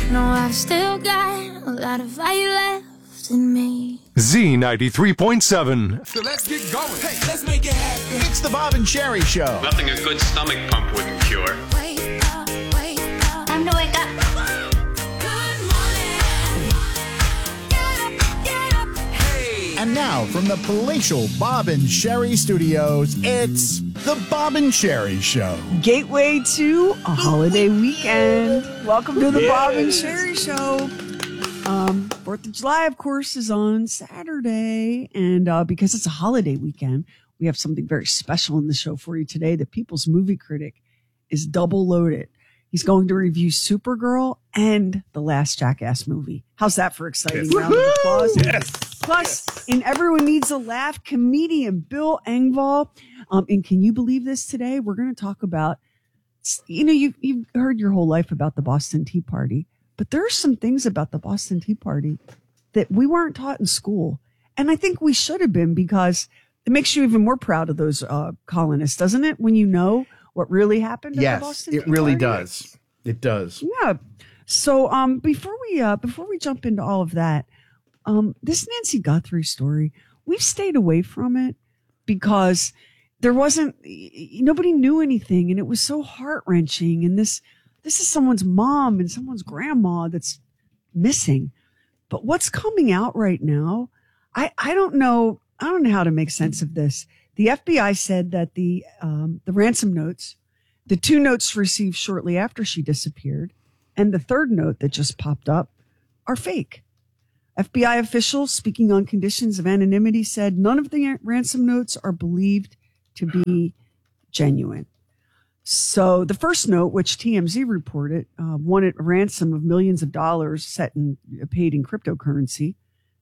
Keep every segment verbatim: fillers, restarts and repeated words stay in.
No, I've still got a lot of fire left in me. Z ninety-three point seven. So let's get going. Hey, let's make it happen. It's the Bob and Sherry Show. Nothing a good stomach pump wouldn't cure. Wake up, wake up. Time to wake up. Good morning. Get up, get up. Hey. And now from the palatial Bob and Sherry Studios, it's the Bob and Sherry Show. Gateway to a holiday weekend. Welcome to the yes. Bob and Sherry Show. Um, Fourth of July, of course, is on Saturday. And uh, because it's a holiday weekend, we have something very special in the show for you today. The People's Movie Critic is double loaded. He's going to review Supergirl and the last Jackass movie. How's that for exciting? Yes. Round of applause. Yes. Plus, yes. in Everyone Needs a Laugh, comedian Bill Engvall. Um, and can you believe this today? We're going to talk about, you know, you've, you've heard your whole life about the Boston Tea Party. But there are some things about the Boston Tea Party that we weren't taught in school. And I think we should have been, because it makes you even more proud of those uh, colonists, doesn't it? When you know what really happened at yes, the Boston it Tea really Party? does. It does. Yeah. So um, before we uh, before we jump into all of that, um, this Nancy Guthrie story, we've stayed away from it because there wasn't, nobody knew anything, and it was so heart wrenching. And this. This is someone's mom and someone's grandma that's missing. But what's coming out right now, I, I don't know. I don't know how to make sense of this. The F B I said that the um, the ransom notes, the two notes received shortly after she disappeared, and the third note that just popped up are fake. F B I officials speaking on conditions of anonymity said none of the ransom notes are believed to be genuine. So the first note, which T M Z reported, uh, wanted a ransom of millions of dollars set and paid in cryptocurrency.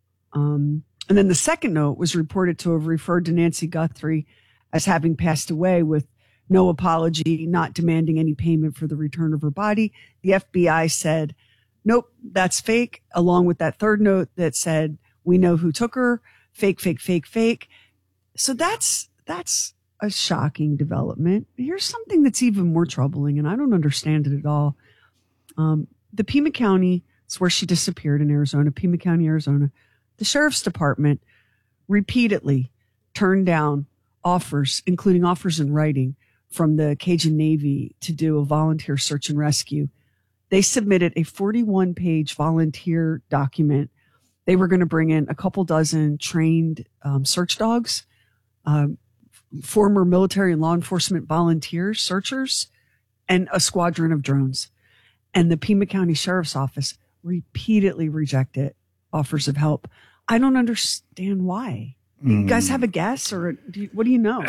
Um, and then the second note was reported to have referred to Nancy Guthrie as having passed away with no apology, not demanding any payment for the return of her body. The F B I said, nope, that's fake, along with that third note that said, we know who took her. Fake, fake, fake, fake. So that's, that's, a shocking development. Here's something that's even more troubling, and I don't understand it at all. Um, the Pima County, it's where she disappeared in Arizona, Pima County, Arizona. The sheriff's department repeatedly turned down offers, including offers in writing from the Cajun Navy to do a volunteer search and rescue. They submitted a forty-one page volunteer document. They were going to bring in a couple dozen trained um, search dogs, um, former military and law enforcement volunteers, searchers, and a squadron of drones. And the Pima County Sheriff's Office repeatedly rejected offers of help. I don't understand why. Mm. You guys have a guess, or do you, what do you know?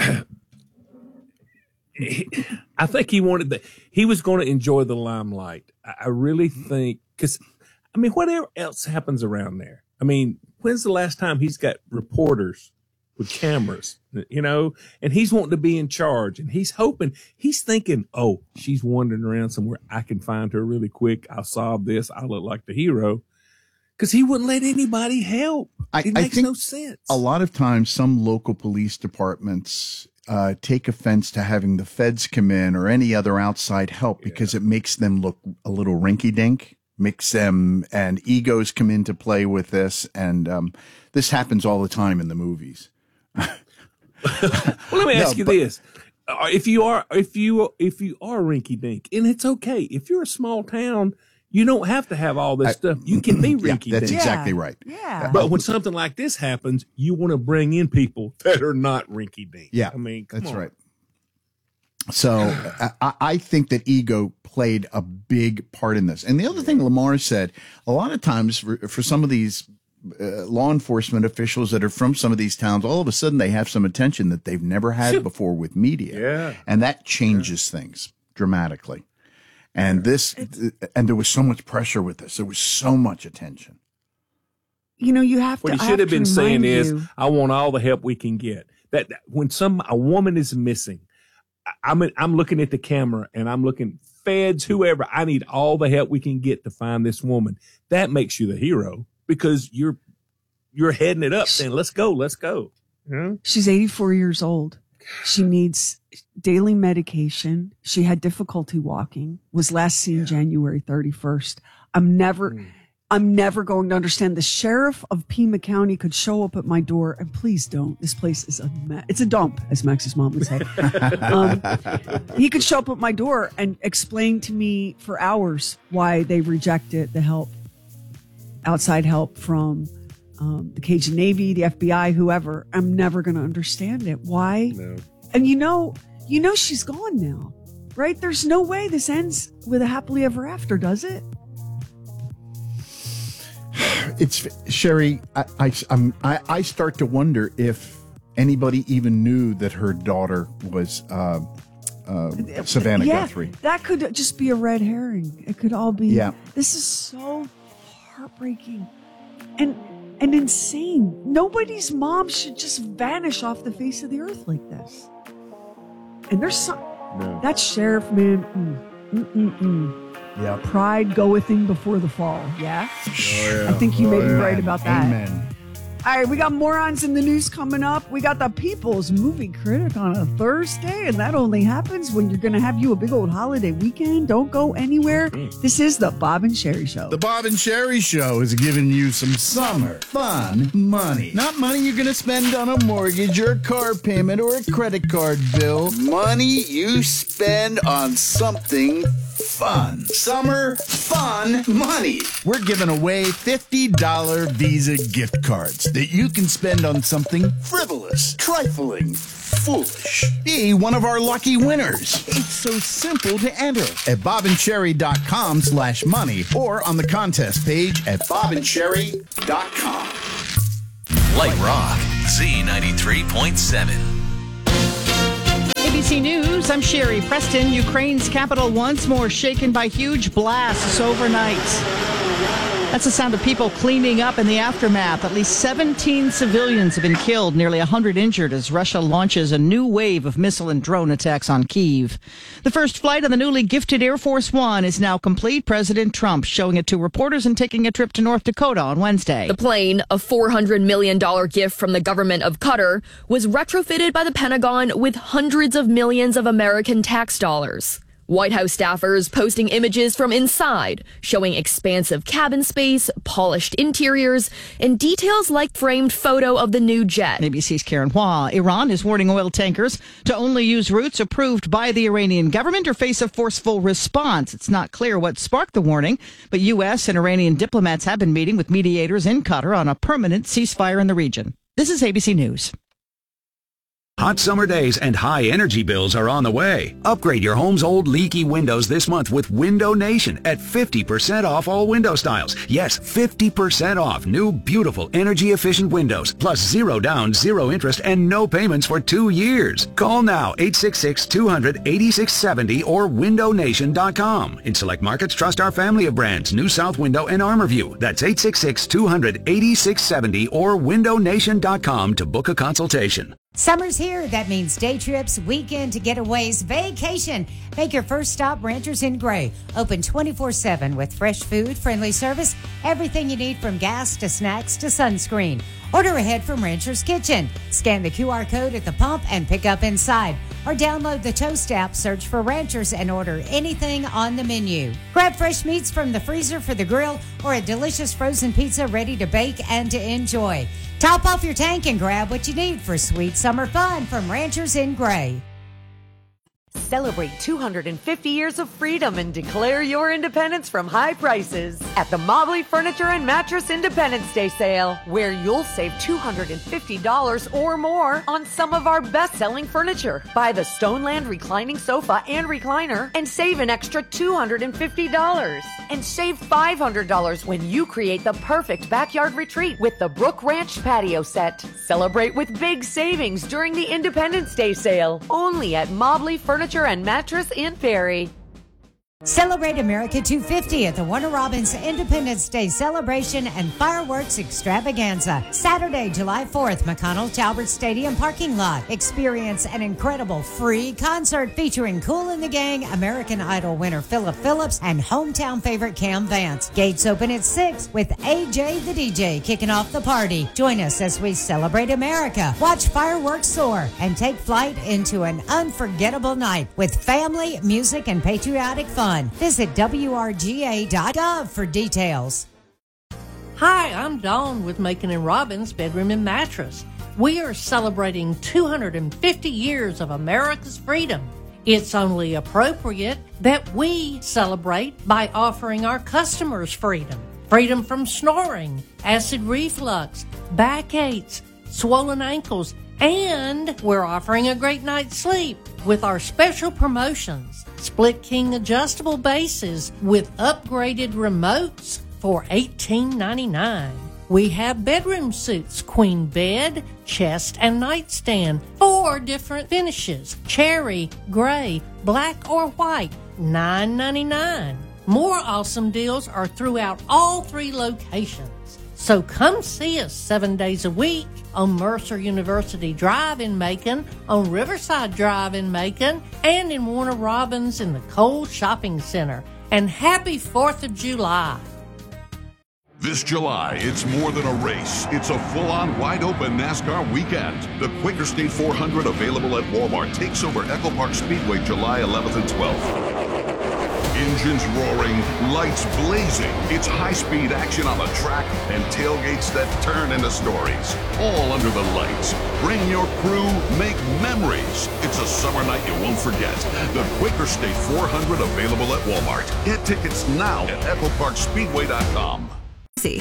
I think he wanted that. He was going to enjoy the limelight. I really think, because, I mean, whatever else happens around there. I mean, when's the last time he's got reporters with cameras, you know, and he's wanting to be in charge, and he's hoping, he's thinking, oh, she's wandering around somewhere. I can find her really quick. I'll solve this. I'll look like the hero, because he wouldn't let anybody help. I, it I makes think no sense. A lot of times some local police departments uh, take offense to having the feds come in or any other outside help because yeah. it makes them look a little rinky dink. Makes them, and egos come into play with this. And um, this happens all the time in the movies. Well, let me ask no, you but, this: if you are, if you, if you are rinky dink, and it's okay. If you're a small town, you don't have to have all this I, stuff. You can be rinky dink. Yeah, that's exactly yeah. right. Yeah. But when something like this happens, you want to bring in people that are not rinky dink. Yeah. I mean, come that's on. right. So I, I think that ego played a big part in this. And the other thing Lamar said, a lot of times for, for some of these uh, law enforcement officials that are from some of these towns, all of a sudden they have some attention that they've never had before with media. Yeah. And that changes yeah. things dramatically. And this, it's, and there was so much pressure with this. There was so much attention. You know, you have to. What he should have been saying you. is, I want all the help we can get. That, that when some, a woman is missing, I'm, I'm looking at the camera and I'm looking, feds, whoever, I need all the help we can get to find this woman. That makes you the hero, because you're, you're heading it up saying, let's go, let's go. Yeah. She's eighty-four years old. She needs daily medication. She had difficulty walking, was last seen January thirty-first. I'm never, mm. I'm never going to understand. The sheriff of Pima County could show up at my door, and please don't. This place is a mess. It's a dump, as Max's mom would say. um, he could show up at my door and explain to me for hours why they rejected the help, outside help from um, the Cajun Navy, the F B I, whoever. I'm never going to understand it. Why? No. And you know, you know she's gone now, right? There's no way this ends with a happily ever after, does it? It's Sherry. I, I, I'm, I, I start to wonder if anybody even knew that her daughter was uh, uh, Savannah yeah, Guthrie. That could just be a red herring. It could all be. Yeah. This is so heartbreaking and and insane. Nobody's mom should just vanish off the face of the earth like this. And there's some. No. That sheriff man. Mm, mm, mm, mm. Yeah. Pride goeth in before the fall. Yeah? Oh, yeah. I think you may be Amen. right about that. Amen. All right, we got morons in the news coming up. We got the People's Movie Critic on a Thursday, and that only happens when you're going to have you a big old holiday weekend. Don't go anywhere. This is the Bob and Sherry Show. The Bob and Sherry Show is giving you some summer fun money. Not money you're going to spend on a mortgage or a car payment or a credit card bill. Money you spend on something fun. Summer fun money. We're giving away fifty dollars Visa gift cards that you can spend on something frivolous, trifling, foolish. Be one of our lucky winners. It's so simple to enter at bobandsherry.com slash money or on the contest page at bobandsherry dot com. Light Rock, Z ninety-three point seven. A B C News, I'm Sherry Preston. Ukraine's capital once more shaken by huge blasts overnight. That's the sound of people cleaning up in the aftermath. At least seventeen civilians have been killed, nearly one hundred injured as Russia launches a new wave of missile and drone attacks on Kyiv. The first flight of the newly gifted Air Force One is now complete. President Trump showing it to reporters and taking a trip to North Dakota on Wednesday. The plane, a four hundred million dollars gift from the government of Qatar, was retrofitted by the Pentagon with hundreds of millions of American tax dollars. White House staffers posting images from inside, showing expansive cabin space, polished interiors, and details like framed photo of the new jet. A B C's Karen Hua. Iran is warning oil tankers to only use routes approved by the Iranian government or face a forceful response. It's not clear what sparked the warning, but U S and Iranian diplomats have been meeting with mediators in Qatar on a permanent ceasefire in the region. This is A B C News. Hot summer days and high energy bills are on the way. Upgrade your home's old leaky windows this month with Window Nation at fifty percent off all window styles. Yes, fifty percent off new beautiful energy efficient windows, plus zero down, zero interest, and no payments for two years. Call now eight six six, two hundred, eighty-six seventy or window nation dot com. In select markets, trust our family of brands, New South Window and ArmorView. That's eight six six, two hundred, eighty-six seventy or window nation dot com to book a consultation. Summer's here. That means day trips, weekend getaways, vacation. Make your first stop Ranchers in Gray. Open twenty-four seven with fresh food, friendly service, everything you need from gas to snacks to sunscreen. Order ahead from Rancher's Kitchen. Scan the Q R code at the pump and pick up inside. Or download the Toast app, search for Ranchers, and order anything on the menu. Grab fresh meats from the freezer for the grill or a delicious frozen pizza ready to bake and to enjoy. Top off your tank and grab what you need for sweet summer fun from Ranchers in Gray. Celebrate two hundred fifty years of freedom and declare your independence from high prices at the Mobley Furniture and Mattress Independence Day sale, where you'll save two hundred fifty dollars or more on some of our best-selling furniture. Buy the Stoneland reclining sofa and recliner and save an extra two hundred fifty dollars. And save five hundred dollars when you create the perfect backyard retreat with the Brook Ranch patio set. Celebrate with big savings during the Independence Day sale, only at Mobley Furniture and Mattress in Perry. Celebrate America two fifty at the Warner Robins Independence Day Celebration and Fireworks Extravaganza. Saturday, July fourth, McConnell Talbert Stadium parking lot. Experience an incredible free concert featuring Kool and the Gang, American Idol winner Philip Phillips, and hometown favorite Cam Vance. Gates open at six with A J the D J kicking off the party. Join us as we celebrate America, watch fireworks soar, and take flight into an unforgettable night with family, music, and patriotic fun. Visit W R G A dot gov for details. Hi, I'm Dawn with Macon and Robbins Bedroom and Mattress. We are celebrating two hundred fifty years of America's freedom. It's only appropriate that we celebrate by offering our customers freedom. Freedom from snoring, acid reflux, backaches, swollen ankles, and we're offering a great night's sleep with our special promotions. Split king adjustable bases with upgraded remotes for eighteen ninety-nine. We have bedroom suits, queen bed, chest, and nightstand, four different finishes, cherry, gray, black, or white, nine ninety-nine. More awesome deals are throughout all three locations. So come see us seven days a week on Mercer University Drive in Macon, on Riverside Drive in Macon, and in Warner Robins in the Cole Shopping Center. And happy fourth of July. This July, it's more than a race. It's a full-on, wide-open NASCAR weekend. The Quaker State four hundred, available at Walmart, takes over Echo Park Speedway July eleventh and twelfth. Engines roaring, lights blazing. It's high-speed action on the track and tailgates that turn into stories. All under the lights. Bring your crew, make memories. It's a summer night you won't forget. The Quaker State four hundred, available at Walmart. Get tickets now at echo park speedway dot com. Z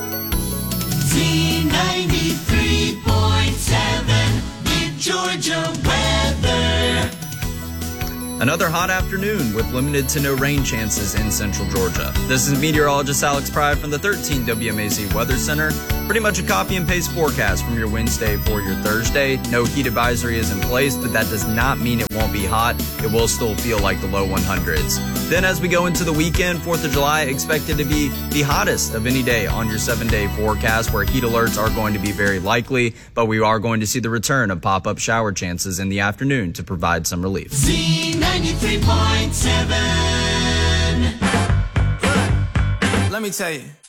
ninety-three point seven, Big Georgia weather. Another hot afternoon with limited to no rain chances in central Georgia. This is meteorologist Alex Pride from the thirteen W M A Z Weather Center. Pretty much a copy and paste forecast from your Wednesday for your Thursday. No heat advisory is in place, but that does not mean it won't be hot. It will still feel like the low hundreds. Then as we go into the weekend, fourth of July expected to be the hottest of any day on your seven-day forecast, where heat alerts are going to be very likely, but we are going to see the return of pop-up shower chances in the afternoon to provide some relief. Z ninety-three point seven. Let me tell you.